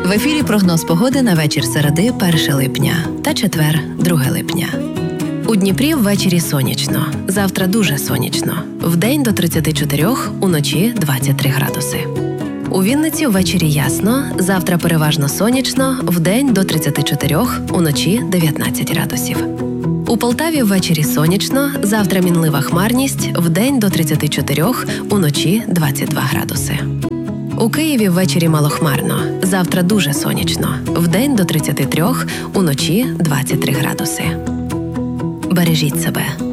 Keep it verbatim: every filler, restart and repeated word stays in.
В ефірі прогноз погоди на вечір середи першого липня та четвер другого липня. У Дніпрі ввечері сонячно, завтра дуже сонячно. Вдень до тридцяти чотирьох, уночі двадцять три градуси. У Вінниці ввечері ясно, завтра переважно сонячно, вдень до тридцяти чотирьох, уночі дев'ятнадцять градусів. У Полтаві ввечері сонячно, завтра мінлива хмарність, вдень до тридцяти чотирьох, уночі двадцять два градуси. У Києві ввечері малохмарно, завтра дуже сонячно, вдень до тридцяти трьох, уночі двадцять три градуси. Бережіть себе.